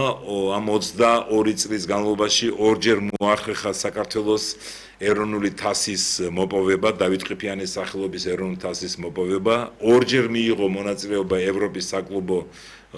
ამ 22 წლის განმავლობაში ორჯერ მოახერხა საქართველოს ეროვნული თასის მოპოვება, დავით ყიფიანის სახელობის ეროვნული თასის მოპოვება, ორჯერ მიიღო მონაწილეობა ევროპის საკლუბო